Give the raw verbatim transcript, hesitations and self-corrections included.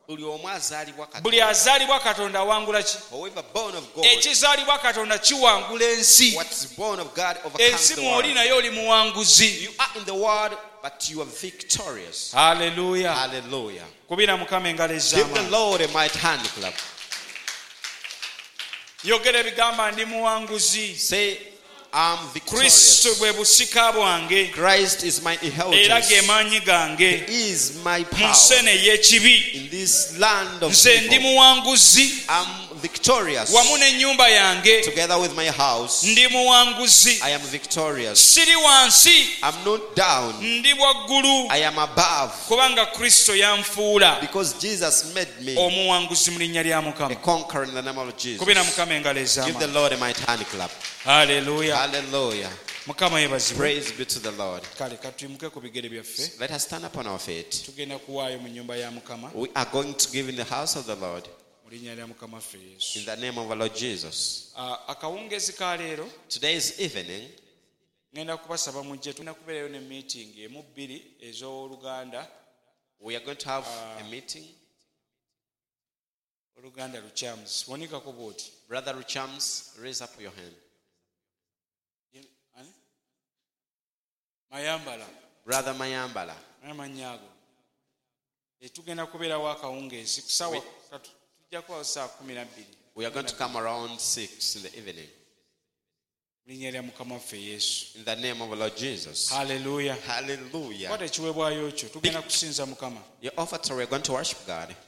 buli azaalibwa Katonda awangula ki? Ekizaalibwa Katonda kiwangula ensi. Ensi mw'oli naye oli muwanguzi. But you are victorious. Hallelujah. Hallelujah. Kubira Mukama engalo ez'amaanyi. Give the Lord a mighty hand clap. Yogera ebigamba ndi muwanguzi. Say, I'm victorious. Kristo bwe busika bwange. Christ is my inheritance. Era ge maanyi gange. He is my power. Mu nsene y'ekibi. In this land of nze ndi muwanguzi. I'm victorious. Wamu n'ennyumba yange. Together with my house. Ndi muwanguzi. I am victorious. Siri wansi. I'm not down. Ndi waggulu. I am above. Kubanga Kristo yanfuula. Because Jesus made me omuwanguzi mu linnya lya Mukama. a conqueror in the name of Jesus. Kubira Mukama engalo ez'amaanyi. Give the Lord a mighty hand clap. Hallelujah. Hallelujah. Mukama yebazibwe. Praise be to the Lord. Kale katuyimuke ku bigere byaffe. Let us stand up on our feet. Tugenda kuwaayo mu nnyumba ya Mukama. We are going to give in the house of the Lord. Mu linnya lya Mukama ffe Yesu. In the name of our Lord Jesus. Akawungezi ka leero. Today's evening. Ngenda kubasaba mujje tulina kubeerayo ne meeting emu bbiri ez'Oluganda. We are going to have uh, a meeting. Oluganda Luchams. Wanikako bw'oti. Brother Luchams, raise up your hand. Mayambala. Brother Mayambala. Amanyago. Tugenda kubeerawo akawungeezi kusawa tujja kuba saa kumi na bbiri. We are going to come around six in the evening. Linnya lya Mukama waffe Yesu. In the name of the Lord Jesus. Hallelujah. Hallelujah. Kwata ekiweebwayo kyo tugenda kusinza Mukama. Your offer, we are going to worship God.